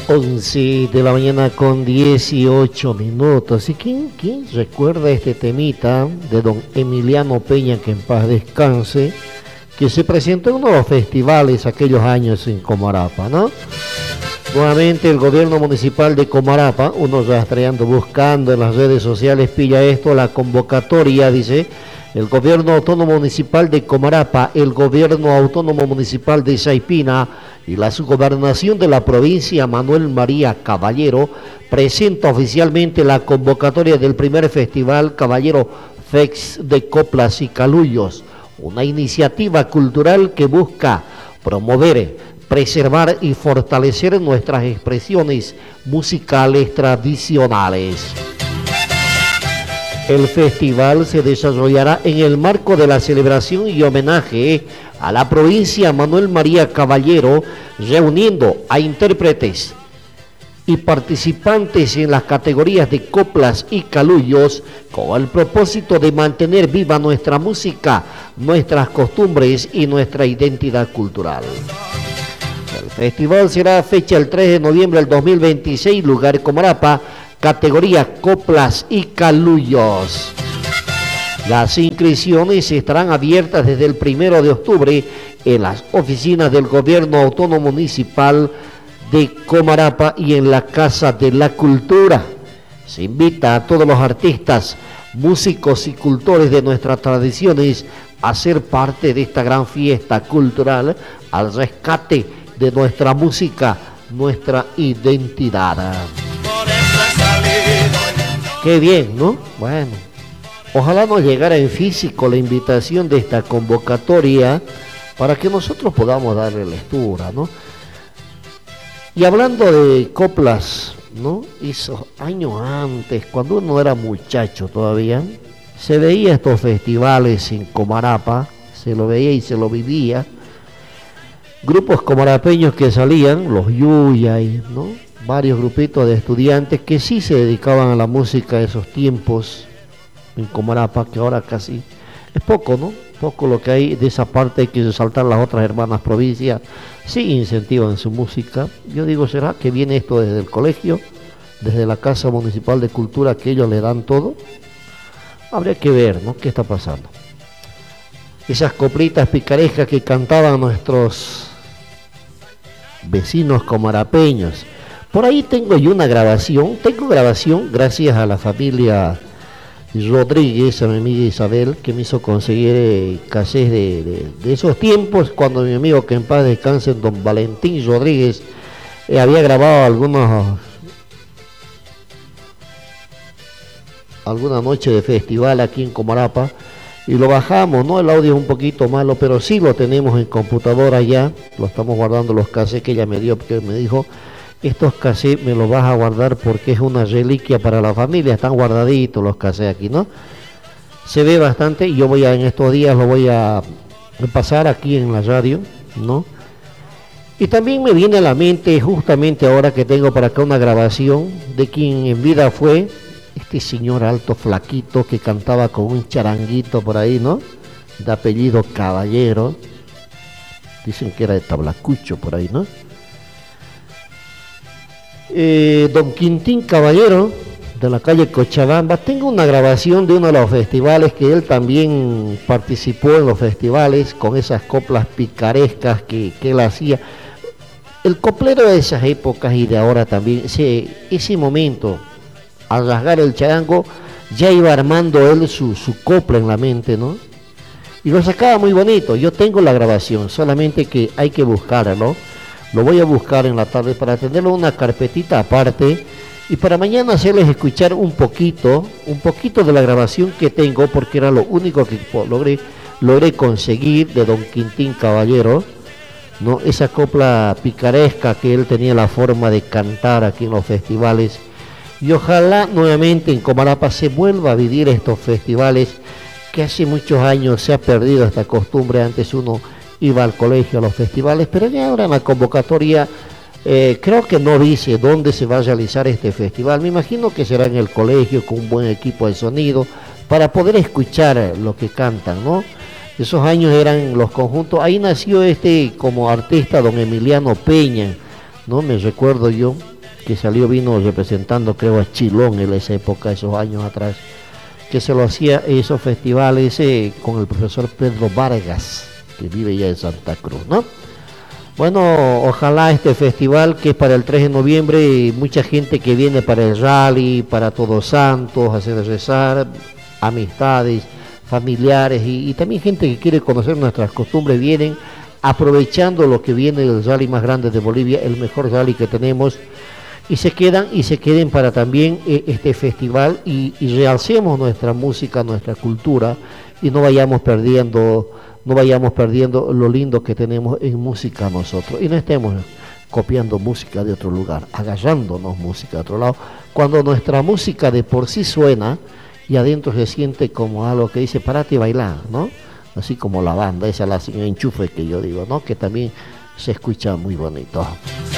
11 de la mañana con 18 minutos. ¿Y quién recuerda este temita de don Emiliano Peña, que en paz descanse, que se presentó en uno de los festivales aquellos años en Comarapa, ¿no? Nuevamente el gobierno municipal de Comarapa, uno rastreando, buscando en las redes sociales, pilla esto, la convocatoria, dice: el gobierno autónomo municipal de Comarapa, el gobierno autónomo municipal de Saipina y la subgobernación de la provincia Manuel María Caballero presenta oficialmente la convocatoria del primer festival Caballero Fest de Coplas y Calullos, una iniciativa cultural que busca promover, preservar y fortalecer nuestras expresiones musicales tradicionales. El festival se desarrollará en el marco de la celebración y homenaje a la provincia Manuel María Caballero, reuniendo a intérpretes y participantes en las categorías de coplas y calullos, con el propósito de mantener viva nuestra música, nuestras costumbres y nuestra identidad cultural. El festival será fecha el 3 de noviembre del 2026, lugar Comarapa, categoría coplas y calullos. Las inscripciones estarán abiertas desde el 1 de octubre en las oficinas del Gobierno Autónomo Municipal de Comarapa y en la Casa de la Cultura. Se invita a todos los artistas, músicos y cultores de nuestras tradiciones a ser parte de esta gran fiesta cultural, al rescate de nuestra música, nuestra identidad. Qué bien, ¿no? Bueno, ojalá nos llegara en físico la invitación de esta convocatoria para que nosotros podamos darle lectura, ¿no? Y hablando de coplas, ¿no? Esos años antes, cuando uno era muchacho todavía, se veía estos festivales en Comarapa, se lo veía y se lo vivía. Grupos comarapeños que salían, los Yuyay, ¿no? Varios grupitos de estudiantes que sí se dedicaban a la música de esos tiempos en Comarapa, que ahora casi es poco, ¿no? Poco lo que hay de esa parte. Hay que resaltar las otras hermanas provincias, sí incentivan su música. Yo digo, ¿será que viene esto desde el colegio, desde la Casa Municipal de Cultura, que ellos le dan todo? Habría que ver, ¿no? ¿Qué está pasando? Esas coplitas picarescas que cantaban nuestros vecinos comarapeños. Por ahí tengo yo una grabación, gracias a la familia Rodríguez, a mi amiga Isabel, que me hizo conseguir cassettes de esos tiempos, cuando mi amigo, que en paz descanse, don Valentín Rodríguez, había grabado alguna noche de festival aquí en Comarapa, y lo bajamos, ¿no? El audio es un poquito malo, pero sí lo tenemos en computadora ya, lo estamos guardando, los cassettes que ella me dio, porque me dijo: estos cassettes me los vas a guardar porque es una reliquia para la familia, están guardaditos los cassettes aquí, ¿no? Se ve bastante, y yo en estos días lo voy a pasar aquí en la radio, ¿no? Y también me viene a la mente, justamente ahora que tengo para acá una grabación de quien en vida fue este señor alto, flaquito, que cantaba con un charanguito por ahí, ¿no? De apellido Caballero, dicen que era de Tablacucho por ahí, ¿no? Don Quintín Caballero, de la calle Cochabamba. Tengo una grabación de uno de los festivales, que él también participó en los festivales con esas coplas picarescas que él hacía. El coplero de esas épocas y de ahora también, ese momento, al rasgar el charango, ya iba armando él su copla en la mente, ¿no? Y lo sacaba muy bonito. Yo tengo la grabación, solamente que hay que buscarla, ¿no? Lo voy a buscar en la tarde para tenerlo en una carpetita aparte, y para mañana hacerles escuchar un poquito de la grabación que tengo, porque era lo único que logré conseguir de don Quintín Caballero, ¿no? Esa copla picaresca que él tenía la forma de cantar aquí en los festivales. Y ojalá nuevamente en Comarapa se vuelva a vivir estos festivales, que hace muchos años se ha perdido esta costumbre. Antes uno iba al colegio a los festivales, pero ya ahora en la convocatoria creo que no dice dónde se va a realizar este festival. Me imagino que será en el colegio, con un buen equipo de sonido, para poder escuchar lo que cantan, ¿no? Esos años eran los conjuntos. Ahí nació como artista don Emiliano Peña, ¿no? Me recuerdo yo, que salió, vino representando creo a Chilón en esa época, esos años atrás, que se lo hacía esos festivales con el profesor Pedro Vargas, que vive ya en Santa Cruz, ¿no? Bueno, ojalá este festival que es para el 3 de noviembre, mucha gente que viene para el rally, para Todos Santos, hacer rezar, amistades, familiares y también gente que quiere conocer nuestras costumbres, vienen aprovechando lo que viene del rally más grande de Bolivia, el mejor rally que tenemos, y se queden para también este festival y realcemos nuestra música, nuestra cultura y no vayamos perdiendo lo lindo que tenemos en música nosotros y no estemos copiando música de otro lugar, agarrándonos música de otro lado, cuando nuestra música de por sí suena y adentro se siente como algo que dice parate y bailar, ¿no? Así como la banda, esa es la enchufe que yo digo, ¿no? Que también se escucha muy bonito.